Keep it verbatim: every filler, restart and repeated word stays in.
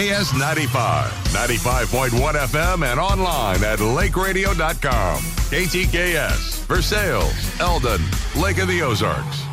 K S ninety-five, ninety-five point one F M, and online at lake radio dot com. K T K S, Versailles, Eldon, Lake of the Ozarks.